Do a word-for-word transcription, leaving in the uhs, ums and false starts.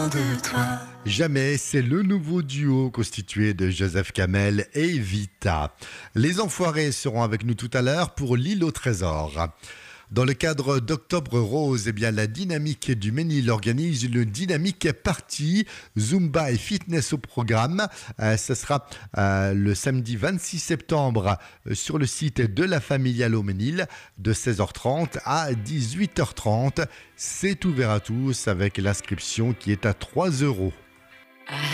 de toi. Jamais, c'est le nouveau duo constitué de Joseph Kamel et Vita. Les Enfoirés seront avec nous tout à l'heure pour l'île au trésor. Dans le cadre d'Octobre Rose, eh bien, la Dynamique du Ménil organise une Dynamique Party, Zumba et Fitness au programme. Euh, ce sera euh, le samedi vingt-six septembre euh, sur le site de la Familiale au Ménil de seize heures trente à dix-huit heures trente. C'est ouvert à tous avec l'inscription qui est à trois euros.